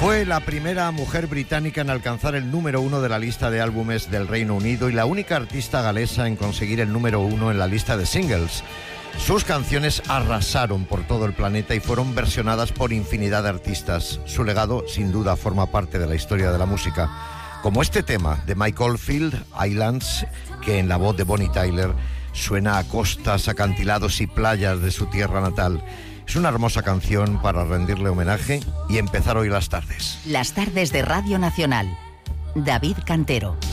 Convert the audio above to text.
Fue la primera mujer británica en alcanzar el número 1 de la lista de álbumes del Reino Unido y la única artista galesa en conseguir el número 1 en la lista de singles. Sus canciones arrasaron por todo el planeta y fueron versionadas por infinidad de artistas. Su legado, sin duda, forma parte de la historia de la música. Como este tema de Mike Oldfield, Islands, que en la voz de Bonnie Tyler suena a costas, acantilados y playas de su tierra natal. Es una hermosa canción para rendirle homenaje y empezar hoy las tardes. Las tardes de Radio Nacional. David Cantero.